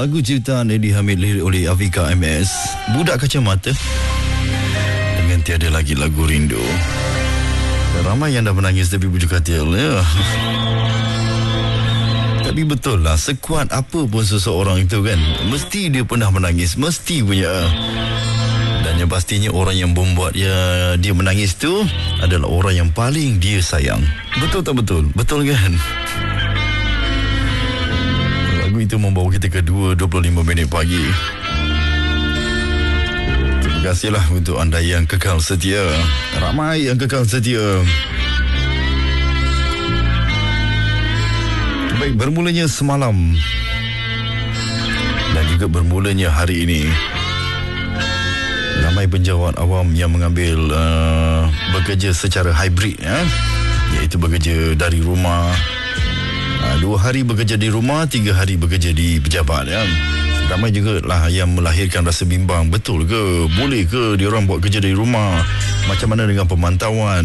Lagu ciptaan Eddie Hamid, lirik oleh Afika MS, Budak Kacamata, dengan Tiada Lagi Lagu Rindu. Ramai yang dah menangis tapi bujuk katil ya. Tapi betul lah, sekuat apa pun seseorang itu kan, mesti dia pernah menangis, mesti punya. Dan yang pastinya orang yang membuat dia menangis tu adalah orang yang paling dia sayang. Betul tak betul? Betul kan? Lagu itu membawa kita ke 2.25 minit pagi. Terima kasihlah untuk anda yang kekal setia. Ramai yang kekal setia. Baik, bermulanya semalam dan juga bermulanya hari ini, ramai penjawat awam yang mengambil bekerja secara hybrid, iaitu bekerja dari rumah, 2 hari bekerja di rumah, 3 hari bekerja di pejabat. Ramai juga lah yang melahirkan rasa bimbang. Betul ke? Boleh ke diorang buat kerja dari rumah? Macam mana dengan pemantauan?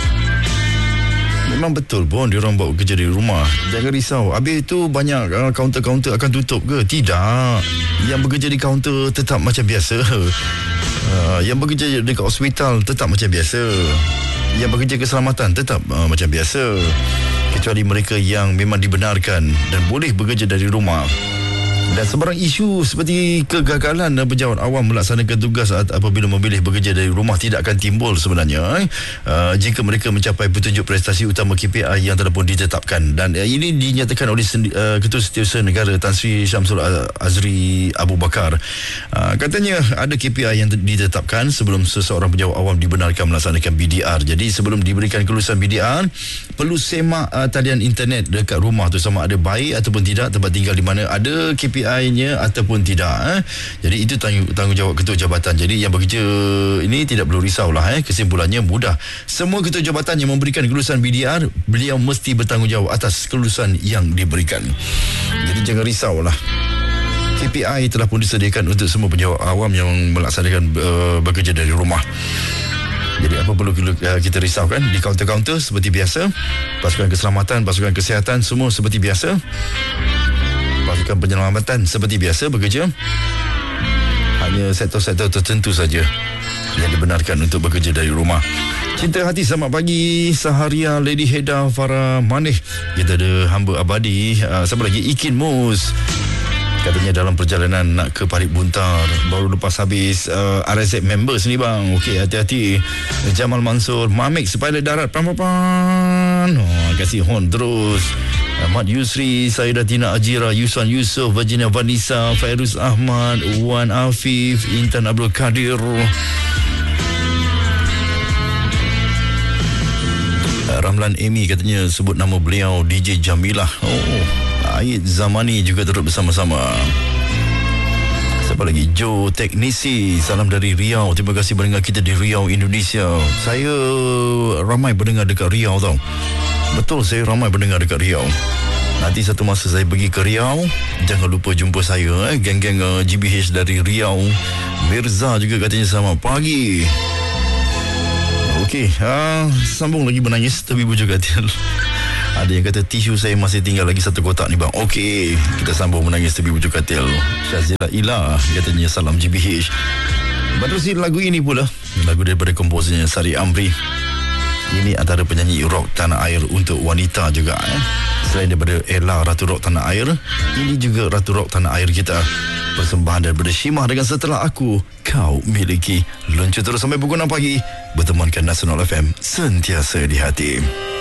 Memang betul pun diorang buat kerja dari rumah. Jangan risau. Habis itu banyak kaunter-kaunter akan tutup ke? Tidak. Yang bekerja di kaunter tetap macam biasa. Yang bekerja dekat hospital tetap macam biasa. Yang bekerja keselamatan tetap macam biasa. Kecuali mereka yang memang dibenarkan dan boleh bekerja dari rumah. Dan sebarang isu seperti kegagalan pejabat awam melaksanakan tugas apabila memilih bekerja dari rumah tidak akan timbul sebenarnya jika mereka mencapai petunjuk prestasi utama KPI yang telah pun ditetapkan. Dan ini dinyatakan oleh Ketua Setiausaha Negara Tan Sri Syamsul Azri Abu Bakar. Katanya ada KPI yang ditetapkan sebelum seseorang pejabat awam dibenarkan melaksanakan BDR. Jadi sebelum diberikan kelulusan BDR, perlu semak talian internet dekat rumah tu sama ada baik ataupun tidak, tempat tinggal di mana, ada KPI-nya ataupun tidak. Jadi itu tanggungjawab ketua jabatan. Jadi yang bekerja ini tidak perlu risaulah. Kesimpulannya mudah. Semua ketua jabatan yang memberikan kelulusan BDR, beliau mesti bertanggungjawab atas kelulusan yang diberikan. Jadi jangan risaulah. KPI telah pun disediakan untuk semua penjawat awam yang melaksanakan bekerja dari rumah. Jadi apa perlu kita risaukan? Di kaunter-kaunter seperti biasa, pasukan keselamatan, pasukan kesihatan semua seperti biasa, pasukan penyelamatan seperti biasa bekerja. Hanya sektor-sektor tertentu saja yang dibenarkan untuk bekerja dari rumah. Cinta hati, selamat pagi Saharia, Lady Heda, Farah Manih. Kita ada hamba abadi, siapa lagi? Ikin Mus. Katanya dalam perjalanan nak ke Parit Buntar, baru lepas habis RSF members ni bang. Okey, hati-hati. Jamal Mansur, Mamik pilot darat, pan. Kasih horn terus. Ahmad Yusri, Sayyidah Tina Ajira, Yusan Yusof, Virginia Vanessa, Fairuz Ahmad, Wan Afif, Intan Abdul Kadir. Ramlan Amy katanya sebut nama beliau DJ Jamilah. Aid Zamani juga turut bersama-sama. Siapa lagi? Joe Teknisi, salam dari Riau. Terima kasih mendengar kita di Riau, Indonesia. Saya ramai pendengar dekat Riau tau. Betul, saya ramai pendengar dekat Riau. Nanti satu masa saya pergi ke Riau, jangan lupa jumpa saya, geng-geng GBH dari Riau. Mirza juga katanya selamat pagi. Okey, sambung lagi menangis tapi bujuk katil. Ada yang kata tisu saya masih tinggal lagi 1 kotak ni bang. Okey, kita sambung menangis tapi bujuk katil. Syazila Ilah katanya salam GBH. Berterusi lagu ini pula, lagu daripada komposernya Sari Amri. Ini antara penyanyi rock tanah air untuk wanita juga. Selain daripada Ella Ratu Rock Tanah Air, ini juga Ratu Rock Tanah Air kita. Persembahan daripada Shimah dengan Setelah Aku Kau Miliki. Luncur terus sampai pukul 6 pagi. Bertemankan Nasional FM, sentiasa di hati.